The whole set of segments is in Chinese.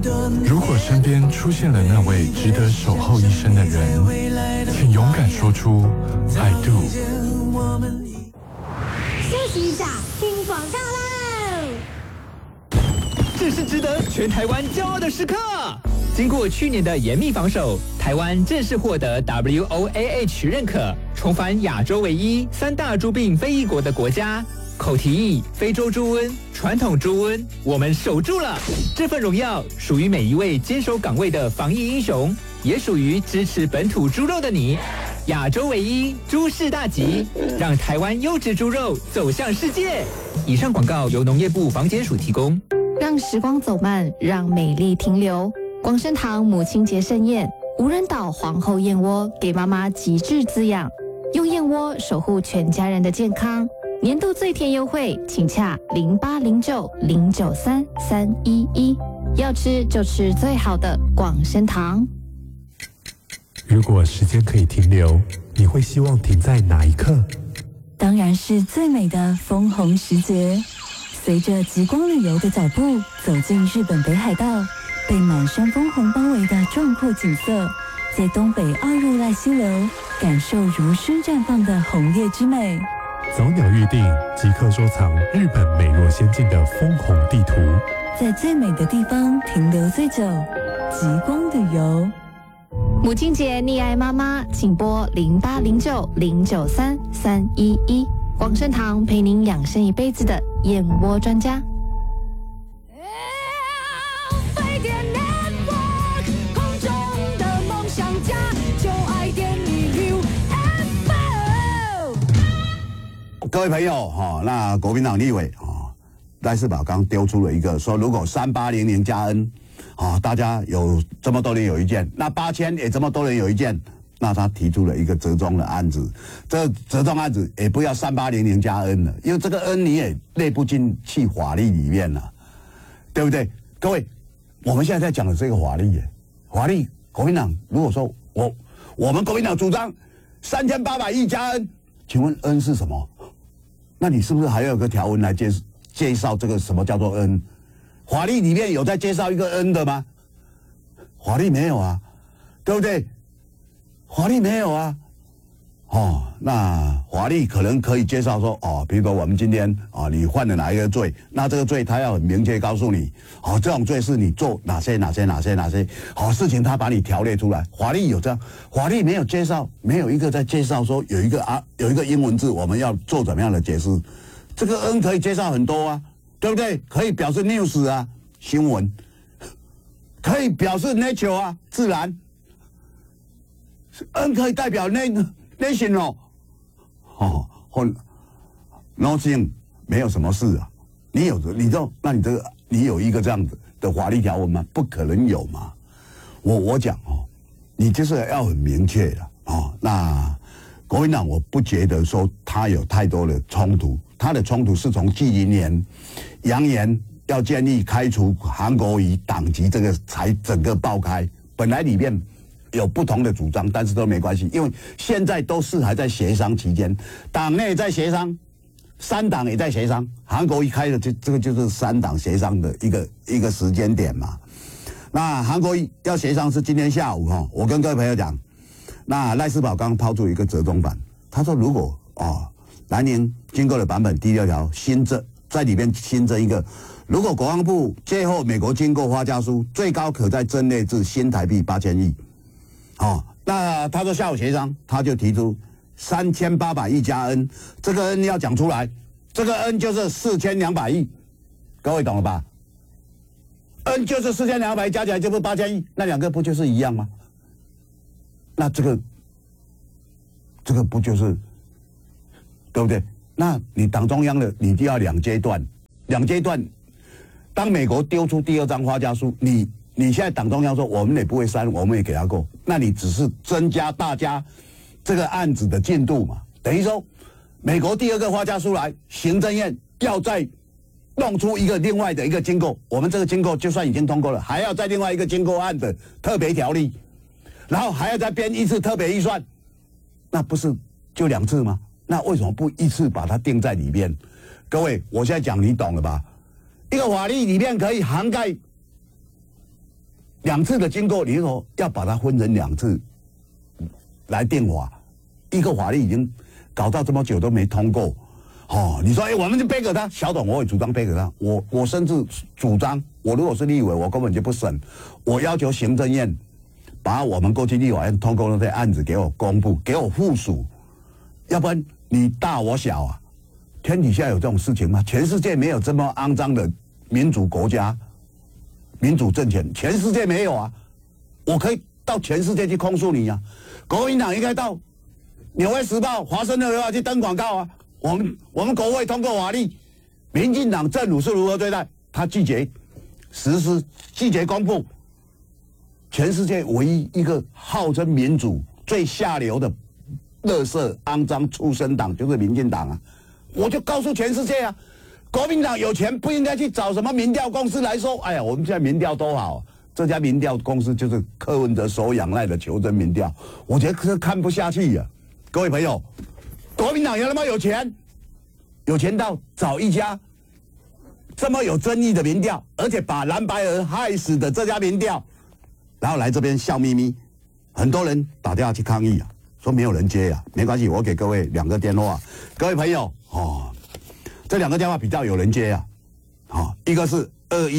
如果身边出现了那位值得守候一生的人，请勇敢说出 I do。 休息一下，听广告喽！ 这是值得全台湾骄傲的时刻。经过去年的严密防守，台湾正式获得 WOAH 认可，重返亚洲唯一3大猪病非裔国的国家。口蹄疫、非洲猪瘟、传统猪瘟，我们守住了。这份荣耀属于每一位坚守岗位的防疫英雄，也属于支持本土猪肉的你。亚洲唯一，猪市大吉，让台湾优质猪肉走向世界。以上广告由农业部防检署提供。 让时光走慢，让美丽停留。广生堂母亲节盛宴，无人岛皇后燕窝给妈妈极致滋养，用燕窝守护全家人的健康。年度最甜优惠，请洽0809093311。要吃就吃最好的广生堂。 如果时间可以停留，你会希望停在哪一刻？ 当然是最美的枫红时节。随着极光旅游的脚步，走进日本北海道，被满山枫红包围的壮阔景色，在东北奥入濑溪流，感受如诗绽放的红叶之美。 早鸟预订，即刻收藏日本美若仙境的枫红地图， 在最美的地方停留最久，极光旅游。 母亲节溺爱妈妈，请拨0809093311。广生堂陪您养生一辈子的燕窝专家。 飞碟 Network 空中的梦想家，就爱点你 UFO。 各位朋友哈，那国民党立委啊赖士葆刚丢出了一个说，如果3800加 N 啊，大家有这么多人有意见，那8000也这么多人有意见。那他提出了一个折中的案子，这折中案子也不要3800加 N 了，因为这个 N 你也列不进去法律里面了，对不对？各位，我们现在在讲的这个法律，国民党如果说我们国民党主张3800亿加 N， 请问 N 是什么？那你是不是还要有个条文来介绍这个什么叫做 N？ 法律里面有在介绍一个 N 的吗？法律没有啊，对不对？法律没有啊，那法律可能可以介绍说，比如说我们今天你犯了哪一个罪，那这个罪他要很明确告诉你，这种罪是你做哪些事情，他把你条列出来。法律有这样，法律没有介绍，没有一个在介绍说有一个英文字我们要做怎么样的解释。这个 N 可以介绍很多啊，对不对？可以表示 news 啊，新闻，可以表示 nature 啊，自然。N 可以代表 nation 或 nothing， 没有什么事啊。你有一个这样的法律条文吗？不可能有嘛。我讲你就是要很明确的那国民党我不觉得说他有太多的冲突，他的冲突是从纪凌年扬言要建议开除韩国瑜党籍这个才整个爆开，本来里面有不同的主张，但是都没关系，因为现在都是还在协商期间，党内在协商，3党也在协商，韩国瑜开的这个就是3党协商的一个时间点嘛。那韩国瑜要协商是今天下午我跟各位朋友讲，那赖士葆刚抛出一个折中版，他说如果蓝营经过的版本第6条在里面新增一个，如果国防部借后美国经过花家书，最高可在增列至新台币8000亿。那他说下午协商，他就提出3800亿加 N， 这个 N 要讲出来，这个 N 就是4200亿，各位懂了吧 ？N 就是4200亿加起来就不是8000亿，那2个不就是一样吗？那这个不就是对不对？那你党中央的你就要2阶段，当美国丢出第2张花家书，你现在党中央说我们也不会删，我们也给他过，那你只是增加大家这个案子的进度嘛？等于说，美国第2个花家书来，行政院要再弄出另外的一个经过，我们这个经过就算已经通过了，还要再另外一个经过案的特别条例，然后还要再编一次特别预算，那不是就2次吗？那为什么不一次把它定在里面？各位，我现在讲你懂了吧？一个法律里面可以涵盖 2次的经过，你说要把它分成2次来定法，一个法律已经搞到这么久都没通过，你说我们就背给他，小董我也主张背给他，我甚至主张，我如果是立委，我根本就不审，我要求行政院把我们过去立法院通过的这些案子给我公布，给我附属，要不然你大我小啊，天底下有这种事情吗？全世界没有这么肮脏的民主国家、民主政权，全世界没有啊！我可以到全世界去控诉你啊！国民党应该到《纽约时报》、《华盛顿邮报》去登广告啊！我们国会通过法律，民进党政府是如何对待，他拒绝实施，拒绝公布。全世界唯一一个号称民主最下流的垃圾肮脏畜生党就是民进党啊！我就告诉全世界啊！国民党有钱不应该去找什么民调公司来说，哎呀，我们现在民调多好，这家民调公司就是柯文哲所仰赖的求真民调，我觉得这看不下去呀、各位朋友，国民党有那么有钱，有钱到找一家这么有争议的民调，而且把蓝白合害死的这家民调，然后来这边笑眯眯，很多人打电话去抗议啊，说没有人接啊，没关系，我给各位2个电话，各位朋友这2个电话比较有人接啊，一个是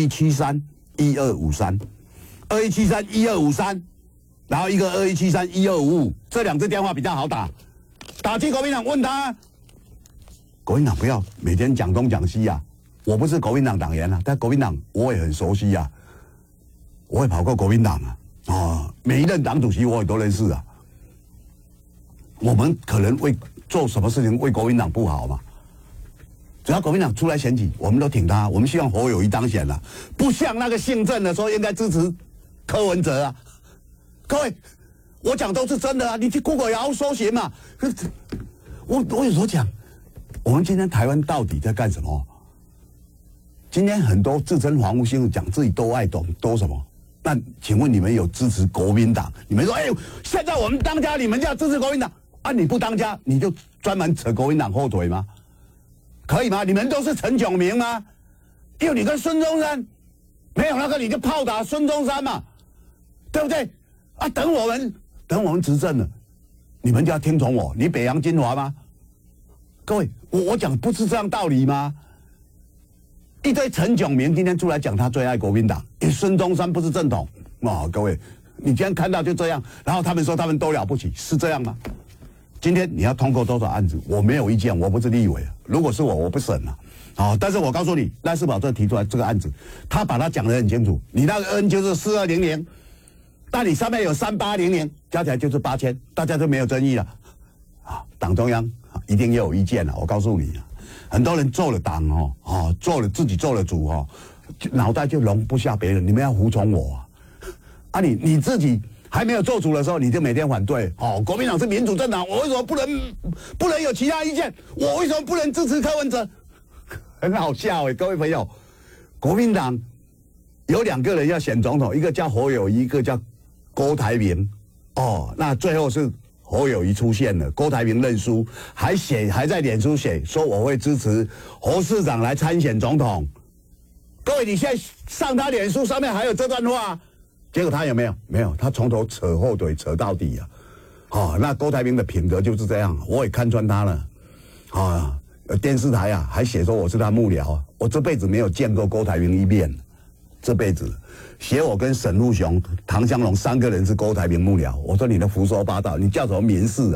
2173-1253，2173-1253，然后一个2173-1255，这2支电话比较好打，打去国民党问他，国民党不要每天讲东讲西啊，我不是国民党党员啊，但国民党我也很熟悉啊，我也跑过国民党啊，每一任党主席我也都认识啊，我们可能为做什么事情为国民党不好嘛？只要国民党出来选举，我们都挺他。我们希望侯友宜当选了，不像那个姓郑的说应该支持柯文哲啊。各位，我讲都是真的啊，你去 Google 也要搜寻嘛。我有时候讲，我们今天台湾到底在干什么？今天很多自称防务性讲自己都爱懂都什么？但请问你们有支持国民党？你们说，现在我们当家，你们就要支持国民党啊？你不当家，你就专门扯国民党后腿吗？可以吗？你们都是陈炯明吗？因为你跟孙中山没有那个，你就炮打孙中山嘛，对不对？啊，等我们执政了，你们就要听从我。你北洋精华吗？各位，我讲不是这样道理吗？一堆陈炯明今天出来讲他最爱国民党，因为孙中山不是正统各位，你今天看到就这样，然后他们说他们都了不起，是这样吗？今天你要通过多少案子，我没有意见，我不是立委啊。如果是我不审了但是我告诉你，赖士葆这提出来这个案子，他把它讲得很清楚。你那个 N 就是4200，但你上面有3800，加起来就是8000，大家就没有争议了党中央一定要有意见了，我告诉你很多人做了党自己做了主脑袋就容不下别人，你们要服从我你自己还没有做主的时候，你就每天反对国民党是民主政党，我为什么不能有其他意见？我为什么不能支持柯文哲？很好笑各位朋友，国民党有2个人要选总统，一个叫侯友宜，一个叫郭台铭那最后是侯友宜出现了，郭台铭认输，还在脸书写说我会支持侯市长来参选总统。各位，你现在上他脸书上面还有这段话。结果他有没有？没有，他从头扯后腿扯到底那郭台铭的品格就是这样，我也看穿他了电视台还写说我是他幕僚我这辈子没有见过郭台铭一面，这辈子写我跟沈富雄、唐湘龙3个人是郭台铭幕僚，我说你的胡说八道，你叫什么民事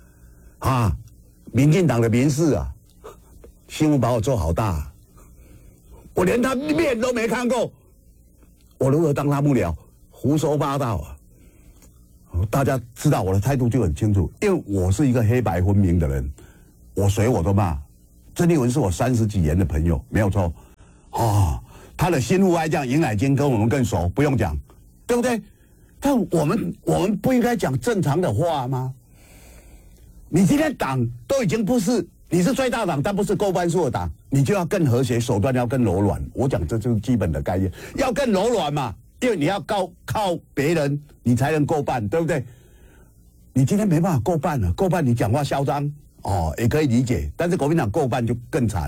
民进党的民事新闻把我做好大我连他面都没看过，我如何当他幕僚？胡说八道大家知道我的态度就很清楚，因为我是一个黑白分明的人，我谁我都骂。郑丽文是我30几年的朋友，没有错他的心腹爱将尹乃菁跟我们更熟，不用讲，对不对？但我们不应该讲正常的话吗？你今天党都已经不是，你是最大党，但不是过半数的党，你就要更和谐，手段要更柔软。我讲这就是基本的概念，要更柔软嘛，因为你要靠别人，你才能过半，对不对？你今天没办法过半了，过半你讲话嚣张也可以理解，但是国民党过半就更惨了，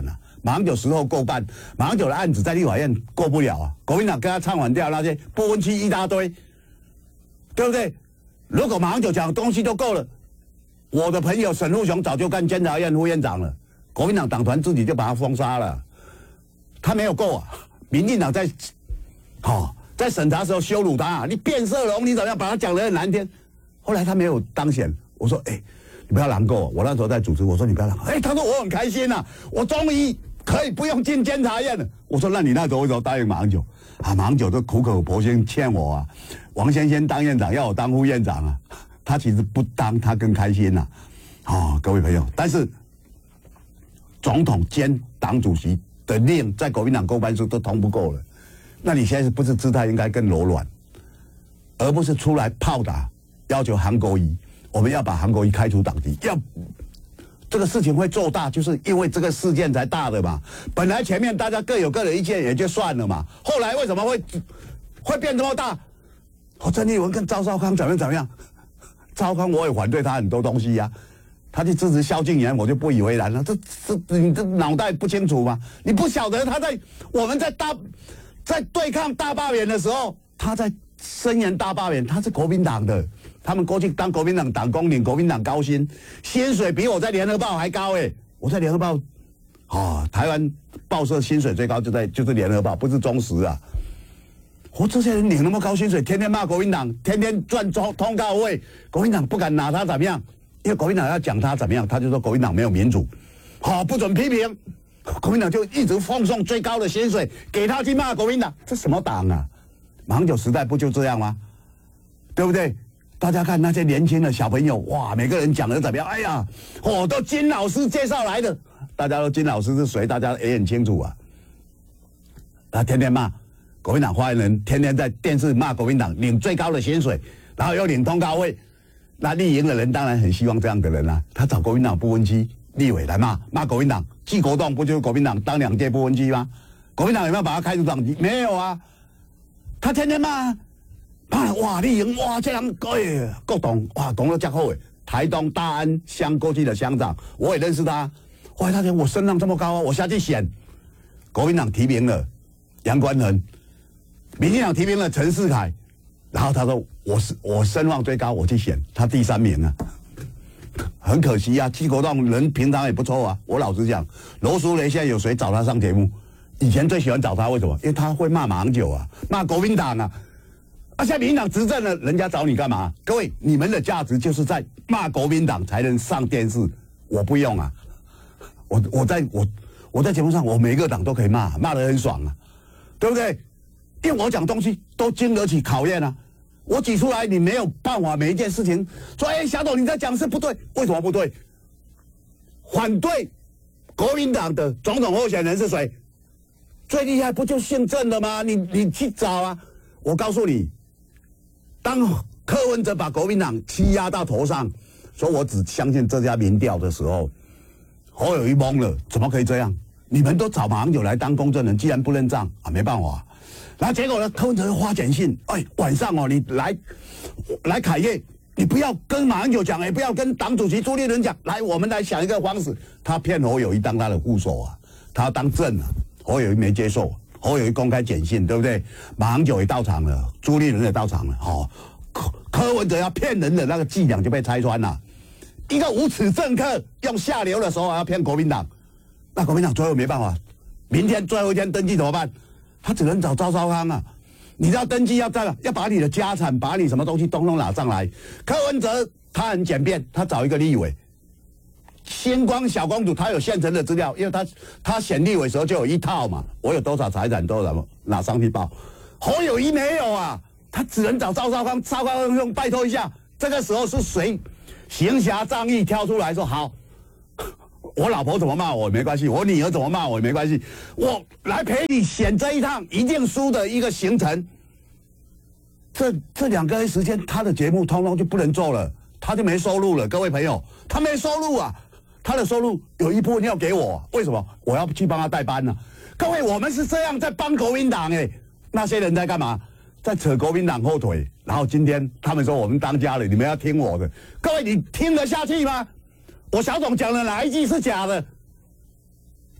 马英九时候过半，马英九的案子在立法院过不了啊，国民党跟他唱反调，那些不分区一大堆，对不对？如果马英九讲的东西都够了，我的朋友沈富雄早就干监察院副院长了，国民党党团自己就把他封杀了，他没有够啊，民进党在在审查的时候羞辱他啊，你变色龙，你怎么样把他讲得很难听？后来他没有当选，我说你不要难过，我那时候在主持，我说你不要难过，他说我很开心啊，我终于可以不用进监察院了。我说那你那时候为什么答应马英九啊？马英九都苦口婆心欠我啊，王先生当院长要我当副院长啊，他其实不当他更开心呐。各位朋友，但是总统兼党主席的令在国民党过半数都通不过了，那你现在不是姿态应该更柔软，而不是出来炮打，要求韩国瑜，我们要把韩国瑜开除党籍，要这个事情会做大，就是因为这个事件才大的嘛。本来前面大家各有各的意见也就算了嘛，后来为什么会变这么大？郑丽文跟赵少康怎么样？赵少康我也反对他很多东西呀，他去支持萧敬言，我就不以为然了。你这脑袋不清楚吗？你不晓得我们在对抗大罢免的时候，他在声援大罢免，他是国民党的。他们过去当国民党党工，领国民党高薪，薪水比我在联合报还高我在联合报，台湾报社薪水最高就是联合报，不是中时啊。这些人领那么高薪水，天天骂国民党，天天赚通告费，国民党不敢拿他怎么样？因为国民党要讲他怎么样，他就说国民党没有民主，不准批评，国民党就一直奉送最高的薪水给他去骂国民党，这什么党啊？马英九时代不就这样吗？对不对？大家看那些年轻的小朋友，哇，每个人讲的怎么样？哎呀，都金老师介绍来的，大家都金老师是谁？大家也很清楚啊。他天天骂国民党发言人，天天在电视骂国民党，领最高的薪水，然后又领通告费。那立营的人当然很希望这样的人啊，他找国民党不分区立委来骂国民党。季国栋不就是国民党当2届不分区吗？国民党有没有把他开除党籍？没有啊，他天天骂。哇！立营哇，这样国董哇，讲得这好诶！台东大安乡过去的乡长，我也认识他。哇，他讲我声浪这么高啊，我下去选。国民党提名了杨官衡，民进党提名了陈世凯，然后他说我声望最高，我去选，他第3名啊。很可惜啊，季国栋人平常也不错啊。我老实讲，罗淑蕾现在有谁找他上节目？以前最喜欢找他，为什么？因为他会骂马英九啊，骂国民党啊。现在民进党执政了，人家找你干嘛？各位，你们的价值就是在骂国民党才能上电视，我不用啊。我在节目上，我每个党都可以骂得很爽啊，对不对？因为我讲东西都经得起考验啊。我举出来，你没有办法每一件事情说，小董你在讲是不对，为什么不对？反对国民党的总统候选人是谁？最厉害不就姓郑的吗？你去找啊！我告诉你。当柯文哲把国民党欺压到头上，说我只相信这家民调的时候，侯友宜懵了，怎么可以这样？你们都找马英九来当公证人，既然不认账啊，没办法。然后结果呢，柯文哲发简讯，晚上你来凯业，你不要跟马英九讲，也不要跟党主席朱立伦讲，来，我们来想一个方式。他骗侯友宜当他的副手啊，他要当正啊，侯友宜没接受。侯友宜公开简讯，对不对？马英九也到场了，朱立伦也到场了，柯文哲要骗人的那个伎俩就被拆穿了。一个无耻政客用下流的手法要骗国民党，那国民党最后没办法，明天最后一天登记怎么办？他只能找赵少康啊。你知道登记要把你的家产，把你什么东西通拿上来。柯文哲他很简便，他找一个立委。星光小公主，她有现成的资料，因为她选立委时候就有一套嘛，我有多少财产都拿上去报。侯友宜没有啊，他只能找赵少康，赵少康用拜托一下。这个时候是谁行侠仗义跳出来说好，我老婆怎么骂我没关系，我女儿怎么骂我也没关系，我来陪你选这一趟一定输的一个行程。这2个月时间，他的节目通通就不能做了，他就没收入了。各位朋友，他没收入啊。他的收入有一部分要给我，为什么？我要去帮他代班呢？各位，我们是这样在帮国民党那些人在干嘛？在扯国民党后腿。然后今天他们说我们当家了，你们要听我的。各位，你听得下去吗？我小董讲的哪一句是假的？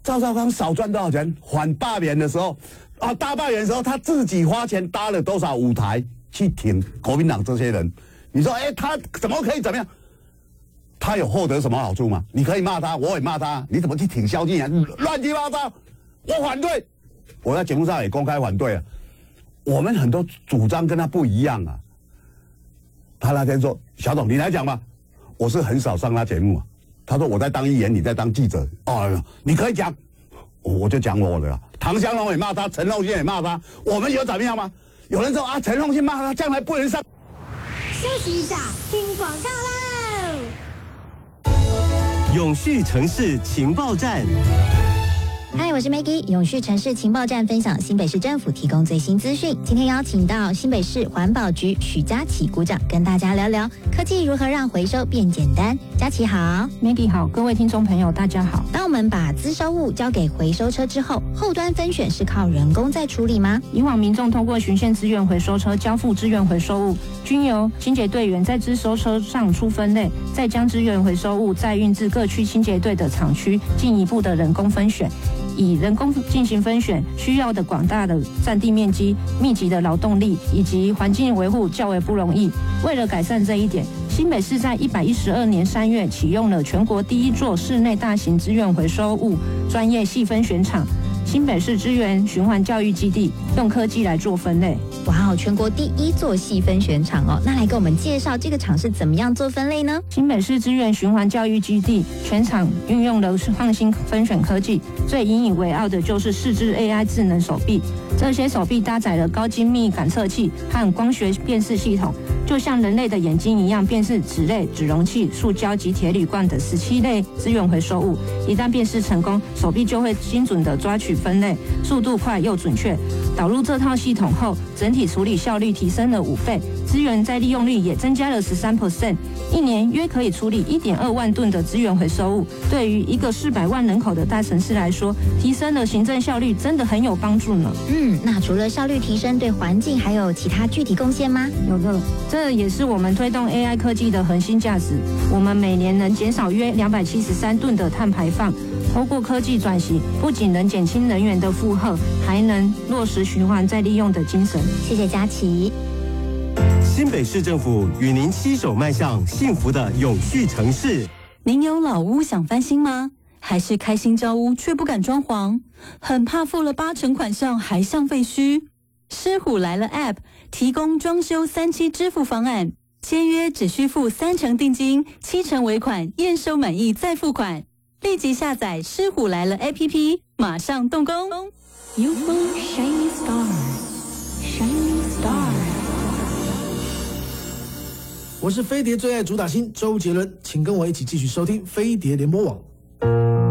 赵少康少赚多少钱？反罢免的时候，大罢免的时候，他自己花钱搭了多少舞台去挺国民党这些人？你说，他怎么可以怎么样？他有获得什么好处吗？你可以骂他，我也骂他，你怎么去挺萧敬腾？乱七八糟，我反对。我在节目上也公开反对了。我们很多主张跟他不一样啊。他那天说：“小董，你来讲吧。”我是很少上他节目啊。他说我在当议员，你在当记者。你可以讲，我就讲我的了。唐湘龙也骂他，陈荣信也骂他，我们有怎么样吗？有人说陈荣信骂他，将来不能上。 休息一下，听广告喽。 永续城市情报站。 嗨，我是 Maggie， 永续城市情报站分享新北市政府提供最新资讯。今天邀请到新北市环保局许佳琪股长跟大家聊聊科技如何让回收变简单。佳琪好 ，Maggie 好，各位听众朋友大家好。 当我们把资收物交给回收车之后，后端分选是靠人工在处理吗？ 以往民众通过循线资源回收车交付资源回收物，均由清洁队员在资收车上出分类，再将资源回收物再运至各区清洁队的厂区，进一步的人工分选。以人工进行分选，需要的广大的占地面积、密集的劳动力以及环境维护较为不容易。为了改善这一点，新北市在112年3月启用了全国第一座室内大型资源回收物专业细分选厂——新北市资源循环教育基地，用科技来做分类。 哇哦，全国第一座细分选厂哦！那来给我们介绍这个厂是怎么样做分类呢？ 新北市资源循环教育基地全厂运用了创新分选科技，最引以为傲的就是4只 AI 智能手臂。这些手臂搭载了高精密感测器和光学辨识系统，就像人类的眼睛一样辨识纸类、纸容器、塑胶及铁铝罐等17类资源回收物。一旦辨识成功，手臂就会精准地抓取分类，速度快又准确。导入这套系统后，整体处理效率提升了5倍，资源再利用率也增加了13%，一年约可以处理1.2万吨的资源回收物。对于一个400万人口的大城市来说，提升了行政效率真的很有帮助呢。 那除了效率提升，对环境还有其他具体贡献吗？ 有的，这也是我们推动 AI 科技的核心价值。我们每年能减少约273吨的碳排放。透过科技转型，不仅能减轻人员的负荷，还能落实循环再利用的精神。 谢谢佳琪。 新北市政府与您携手迈向幸福的永续城市。 您有老屋想翻新吗？还是开新交屋却不敢装潢？很怕付了80%款项还像废墟？狮虎来了 App 提供装修3期支付方案，签约只需付30%定金，7%尾款，验收满意再付款。立即下载狮虎来了 APP， 马上动工。 UFO Shining Star Shining Star。 我是飞碟最爱主打星周杰伦，请跟我一起继续收听飞碟联播网。